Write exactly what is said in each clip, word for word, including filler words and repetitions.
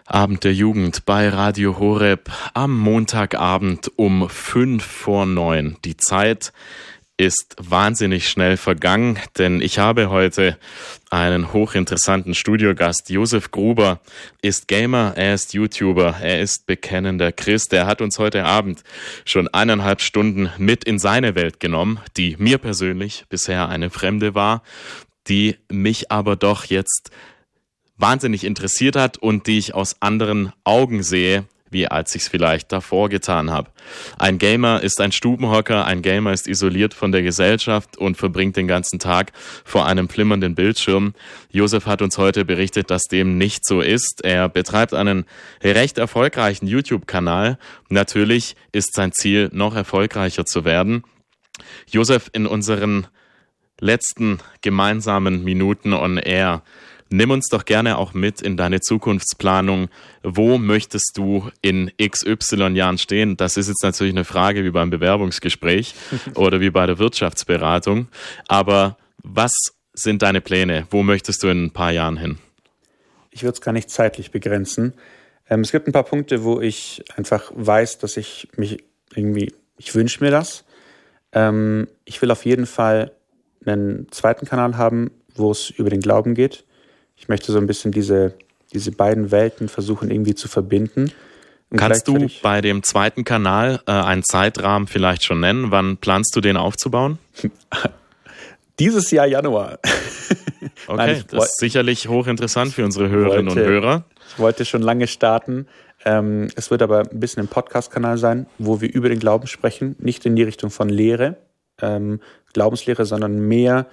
Abend der Jugend bei Radio Horeb am Montagabend um fünf vor neun. Die Zeit ist wahnsinnig schnell vergangen, denn ich habe heute einen hochinteressanten Studiogast. Josef Gruber ist Gamer, er ist YouTuber, er ist bekennender Christ. Er hat uns heute Abend schon eineinhalb Stunden mit in seine Welt genommen, die mir persönlich bisher eine Fremde war, die mich aber doch jetzt wahnsinnig interessiert hat und die ich aus anderen Augen sehe, wie als ich es vielleicht davor getan habe. Ein Gamer ist ein Stubenhocker, ein Gamer ist isoliert von der Gesellschaft und verbringt den ganzen Tag vor einem flimmernden Bildschirm. Josef hat uns heute berichtet, dass dem nicht so ist. Er betreibt einen recht erfolgreichen YouTube-Kanal. Natürlich ist sein Ziel, noch erfolgreicher zu werden. Josef, in unseren letzten gemeinsamen Minuten on Air, nimm uns doch gerne auch mit in deine Zukunftsplanung. Wo möchtest du in X Y Jahren stehen? Das ist jetzt natürlich eine Frage wie beim Bewerbungsgespräch oder wie bei der Wirtschaftsberatung. Aber was sind deine Pläne? Wo möchtest du in ein paar Jahren hin? Ich würde es gar nicht zeitlich begrenzen. Ähm, es gibt ein paar Punkte, wo ich einfach weiß, dass ich mich irgendwie, ich wünsche mir das. Ähm, ich will auf jeden Fall einen zweiten Kanal haben, wo es über den Glauben geht. Ich möchte so ein bisschen diese, diese beiden Welten versuchen irgendwie zu verbinden. Und kannst du bei dem zweiten Kanal äh, einen Zeitrahmen vielleicht schon nennen? Wann planst du den aufzubauen? Dieses Jahr Januar. Okay, Nein, das ist sicherlich hochinteressant für unsere Hörerinnen wollte, und Hörer. Ich wollte schon lange starten. Ähm, es wird aber ein bisschen ein Podcast-Kanal sein, wo wir über den Glauben sprechen. Nicht in die Richtung von Lehre, ähm, Glaubenslehre, sondern mehr,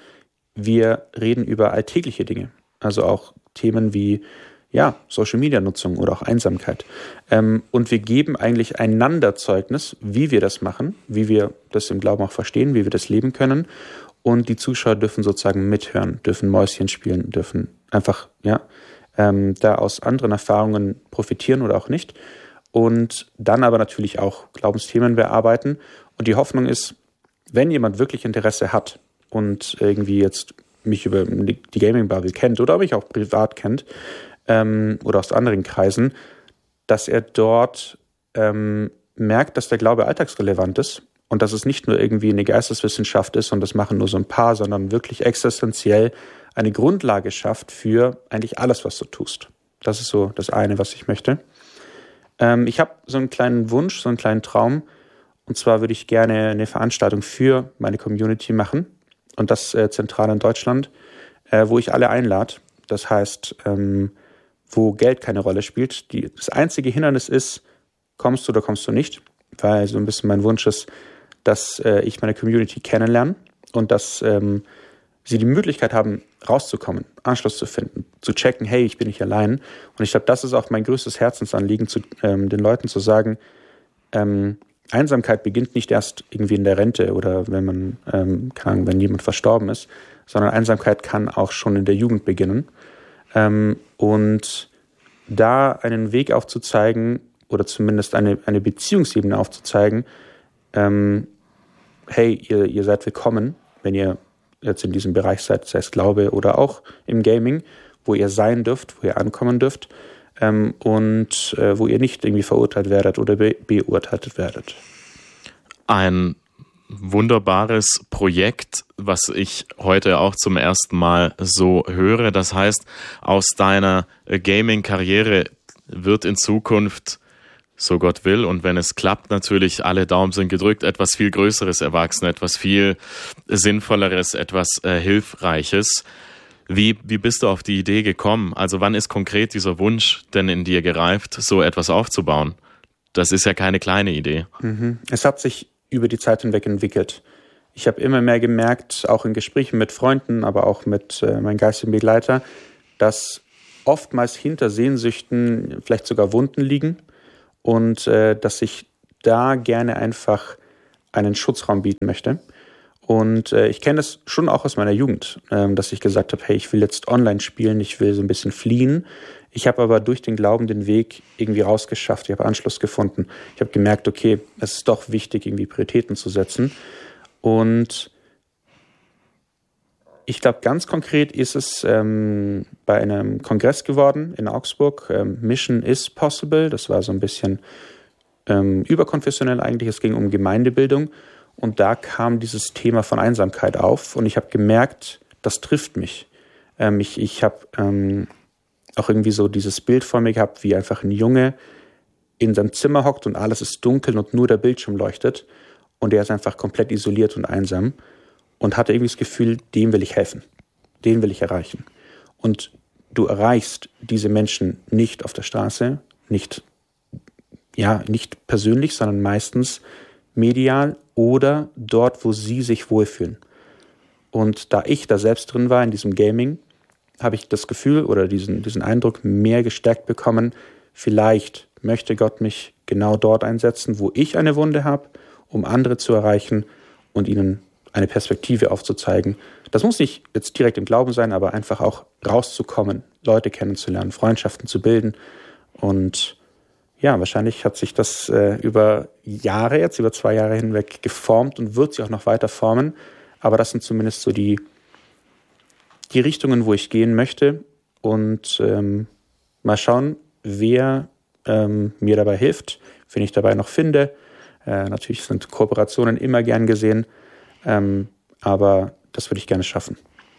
wir reden über alltägliche Dinge. Also auch Themen wie ja, Social-Media-Nutzung oder auch Einsamkeit. Ähm, und wir geben eigentlich einander Zeugnis, wie wir das machen, wie wir das im Glauben auch verstehen, wie wir das leben können. Und die Zuschauer dürfen sozusagen mithören, dürfen Mäuschen spielen, dürfen einfach ja ähm, da aus anderen Erfahrungen profitieren oder auch nicht. Und dann aber natürlich auch Glaubensthemen bearbeiten. Und die Hoffnung ist, wenn jemand wirklich Interesse hat und irgendwie jetzt mich über die Gaming-Bubble kennt oder mich auch privat kennt ähm, oder aus anderen Kreisen, dass er dort ähm, merkt, dass der Glaube alltagsrelevant ist und dass es nicht nur irgendwie eine Geisteswissenschaft ist und das machen nur so ein paar, sondern wirklich existenziell eine Grundlage schafft für eigentlich alles, was du tust. Das ist so das eine, was ich möchte. Ähm, ich habe so einen kleinen Wunsch, so einen kleinen Traum, und zwar würde ich gerne eine Veranstaltung für meine Community machen. Und das äh, zentral in Deutschland, äh, wo ich alle einlade. Das heißt, ähm, wo Geld keine Rolle spielt. Die, das einzige Hindernis ist, kommst du oder kommst du nicht. Weil so ein bisschen mein Wunsch ist, dass äh, ich meine Community kennenlerne und dass ähm, sie die Möglichkeit haben, rauszukommen, Anschluss zu finden, zu checken, hey, ich bin nicht allein. Und ich glaube, das ist auch mein größtes Herzensanliegen, zu, ähm, den Leuten zu sagen, ähm, Einsamkeit beginnt nicht erst irgendwie in der Rente oder wenn man, ähm, keine Ahnung, wenn jemand verstorben ist, sondern Einsamkeit kann auch schon in der Jugend beginnen. Ähm, und da einen Weg aufzuzeigen oder zumindest eine, eine Beziehungsebene aufzuzeigen, ähm, hey, ihr, ihr seid willkommen, wenn ihr jetzt in diesem Bereich seid, sei es Glaube oder auch im Gaming, wo ihr sein dürft, wo ihr ankommen dürft. Ähm, und äh, wo ihr nicht irgendwie verurteilt werdet oder be- beurteilt werdet. Ein wunderbares Projekt, was ich heute auch zum ersten Mal so höre. Das heißt, aus deiner Gaming-Karriere wird in Zukunft, so Gott will, und wenn es klappt natürlich, alle Daumen sind gedrückt, etwas viel Größeres erwachsen, etwas viel Sinnvolleres, etwas äh, Hilfreiches. Wie, wie bist du auf die Idee gekommen? Also wann ist konkret dieser Wunsch denn in dir gereift, so etwas aufzubauen? Das ist ja keine kleine Idee. Mhm. Es hat sich über die Zeit hinweg entwickelt. Ich habe immer mehr gemerkt, auch in Gesprächen mit Freunden, aber auch mit äh, meinem geistigen Begleiter, dass oftmals hinter Sehnsüchten vielleicht sogar Wunden liegen und äh, dass ich da gerne einfach einen Schutzraum bieten möchte. Und äh, ich kenne das schon auch aus meiner Jugend, ähm, dass ich gesagt habe, hey, ich will jetzt online spielen, ich will so ein bisschen fliehen. Ich habe aber durch den Glauben den Weg irgendwie rausgeschafft. Ich habe Anschluss gefunden. Ich habe gemerkt, okay, es ist doch wichtig, irgendwie Prioritäten zu setzen. Und Ich glaube, ganz konkret ist es ähm, bei einem Kongress geworden in Augsburg. Ähm, Mission is Possible. Das war so ein bisschen ähm, überkonfessionell eigentlich. Es ging um Gemeindebildung. Und da kam dieses Thema von Einsamkeit auf. Und ich habe gemerkt, das trifft mich. Ähm, ich ich habe ähm, auch irgendwie so dieses Bild vor mir gehabt, wie einfach ein Junge in seinem Zimmer hockt und alles ist dunkel und nur der Bildschirm leuchtet. Und er ist einfach komplett isoliert und einsam. Und hatte irgendwie das Gefühl, dem will ich helfen. Den will ich erreichen. Und du erreichst diese Menschen nicht auf der Straße, nicht, ja, nicht persönlich, sondern meistens medial oder dort, wo sie sich wohlfühlen. Und da ich da selbst drin war in diesem Gaming, habe ich das Gefühl oder diesen, diesen Eindruck mehr gestärkt bekommen, vielleicht möchte Gott mich genau dort einsetzen, wo ich eine Wunde habe, um andere zu erreichen und ihnen eine Perspektive aufzuzeigen. Das muss nicht jetzt direkt im Glauben sein, aber einfach auch rauszukommen, Leute kennenzulernen, Freundschaften zu bilden. Und ja, wahrscheinlich hat sich das äh, über Jahre jetzt, über zwei Jahre hinweg geformt und wird sich auch noch weiter formen. Aber das sind zumindest so die, die Richtungen, wo ich gehen möchte. Und ähm, mal schauen, wer ähm, mir dabei hilft, wen ich dabei noch finde. Äh, natürlich sind Kooperationen immer gern gesehen. Ähm, aber das würde ich gerne schaffen.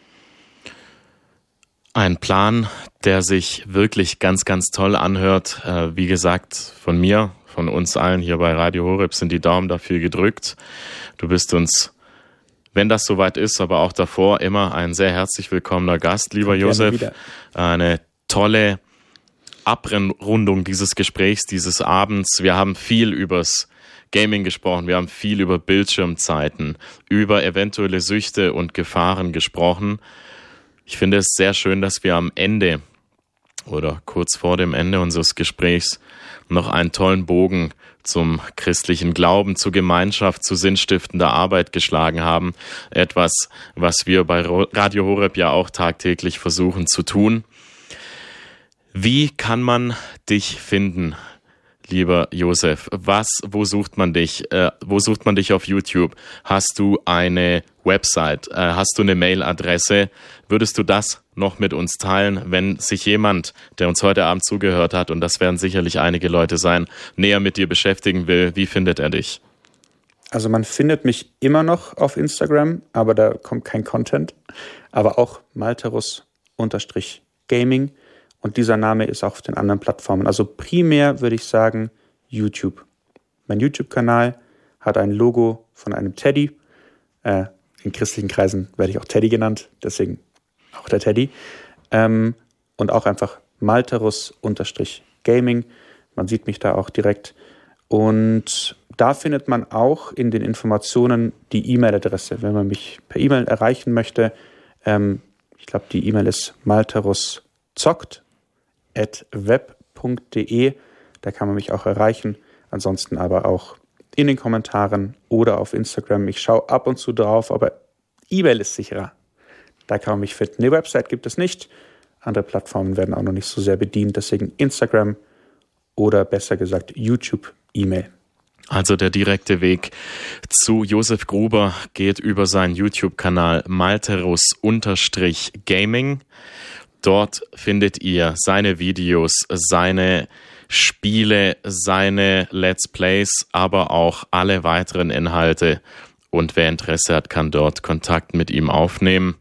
Ein Plan, der sich wirklich ganz, ganz toll anhört. Äh, wie gesagt, von mir, von uns allen hier bei Radio Horeb sind die Daumen dafür gedrückt. Du bist uns, wenn das soweit ist, aber auch davor, immer ein sehr herzlich willkommener Gast, lieber Josef. Eine tolle Abrundung dieses Gesprächs, dieses Abends. Wir haben viel übers Gaming gesprochen, wir haben viel über Bildschirmzeiten, über eventuelle Süchte und Gefahren gesprochen. Ich finde es sehr schön, dass wir am Ende oder kurz vor dem Ende unseres Gesprächs noch einen tollen Bogen zum christlichen Glauben, zur Gemeinschaft, zu sinnstiftender Arbeit geschlagen haben. Etwas, was wir bei Radio Horeb ja auch tagtäglich versuchen zu tun. Wie kann man dich finden, lieber Josef? Was, wo sucht man dich? Äh, wo sucht man dich auf YouTube? Hast du eine Website? Äh, hast du eine Mailadresse? Würdest du das noch mit uns teilen, wenn sich jemand, der uns heute Abend zugehört hat, und das werden sicherlich einige Leute sein, näher mit dir beschäftigen will? Wie findet er dich? Also man findet mich immer noch auf Instagram, aber da kommt kein Content. Aber auch Malterus-Gaming. Und dieser Name ist auch auf den anderen Plattformen. Also primär würde ich sagen YouTube. Mein YouTube-Kanal hat ein Logo von einem Teddy. Äh, in christlichen Kreisen werde ich auch Teddy genannt, deswegen auch der Teddy. Ähm, und auch einfach Malterus-Gaming. Man sieht mich da auch direkt. Und da findet man auch in den Informationen die E-Mail-Adresse, wenn man mich per E-Mail erreichen möchte. Ähm, ich glaube, die E-Mail ist malteruszockt at web punkt de. Da kann man mich auch erreichen. Ansonsten aber auch in den Kommentaren oder auf Instagram. Ich schaue ab und zu drauf, aber E-Mail ist sicherer. Da kann man mich finden. Eine Website gibt es nicht. Andere Plattformen werden auch noch nicht so sehr bedient. Deswegen Instagram oder besser gesagt YouTube, E-Mail. Also der direkte Weg zu Josef Gruber geht über seinen YouTube-Kanal Malterus-Gaming. Dort findet ihr seine Videos, seine Spiele, seine Let's Plays, aber auch alle weiteren Inhalte. Und wer Interesse hat, kann dort Kontakt mit ihm aufnehmen.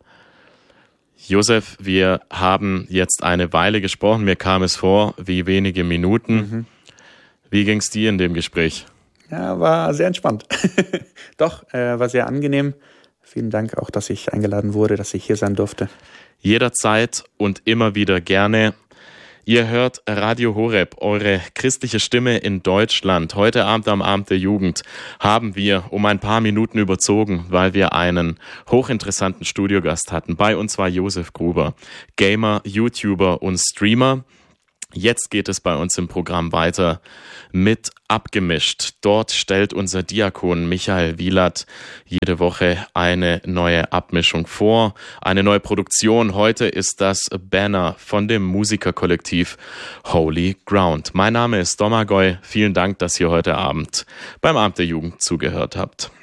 Josef, wir haben jetzt eine Weile gesprochen. Mir kam es vor wie wenige Minuten. Mhm. Wie ging es dir in dem Gespräch? Ja, war sehr entspannt. Doch, äh, war sehr angenehm. Vielen Dank auch, dass ich eingeladen wurde, dass ich hier sein durfte. Jederzeit und immer wieder gerne. Ihr hört Radio Horeb, eure christliche Stimme in Deutschland. Heute Abend am Abend der Jugend haben wir um ein paar Minuten überzogen, weil wir einen hochinteressanten Studiogast hatten. Bei uns war Josef Gruber, Gamer, YouTuber und Streamer. Jetzt geht es bei uns im Programm weiter mit Abgemischt. Dort stellt unser Diakon Michael Wielert jede Woche eine neue Abmischung vor, eine neue Produktion. Heute ist das Banner von dem Musikerkollektiv Holy Ground. Mein Name ist Domagoj. Vielen Dank, dass ihr heute Abend beim Abend der Jugend zugehört habt.